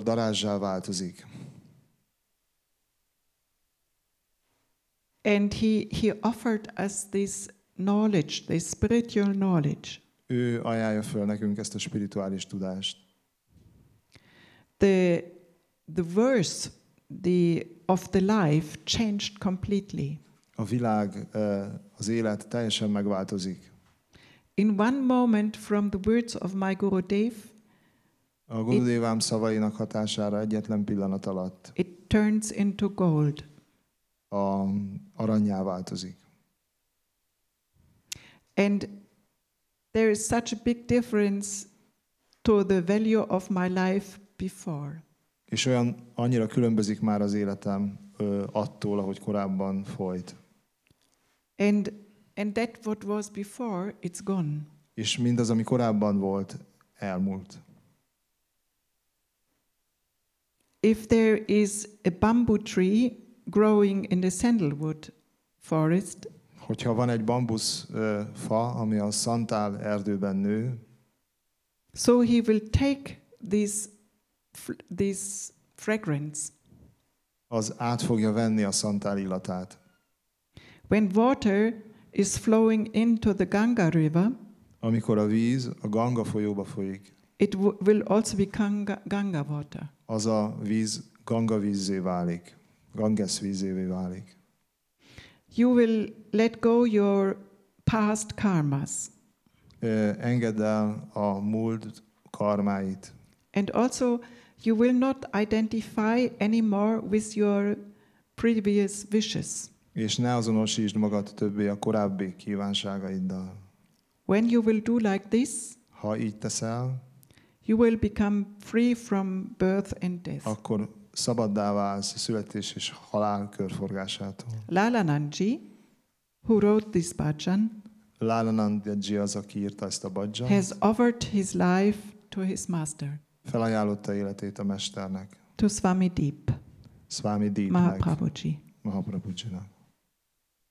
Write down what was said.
darázsá változik. And he offered us this knowledge, this spiritual knowledge. Ő ajánlja föl nekünk ezt a spirituális tudást. The verse of the life changed completely. A világ, az élet teljesen megváltozik. In one moment from the words of my Gurudev, A Gurudevám szavainak hatására egyetlen pillanat alatt it turns into gold. Arannyá változik. And there is such a big difference to the value of my life before. És annyira különbözik már az életem attól, ahogy korábban folyt. And that what was before, it's gone. És mindaz, ami korábban volt, elmúlt. If there is a bamboo tree growing in the sandalwood forest, hogyha van egy bambusz fa, ami a szantál erdőben nő, so he will take this fragrance. Az át fogja venni a szantál illatát. When water is flowing into the Ganga river, amikor a víz a Ganga folyóba folyik, it will also become Ganga water. Az a víz Ganga vízzé válik, Ganges vízévé válik. You will let go your past karmas. Engedd el a múlt karmáit. And also you will not identify anymore with your previous wishes. És ne azonosítsd magad többé a korábbi kívánságaiddal. When you will do like this, ha így teszel, you will become free from birth and death. Akkor szabaddá válsz a születés és halál körforgásától. Lalanandji, who wrote this bhajan, Lalanandji az, aki írta ezt a bhajant, has offered his life to his master. Felajánlotta életét a mesternek. To Swami Deep. Swami Deepnek. Mahaprabhuji. Mahaprabhujinak.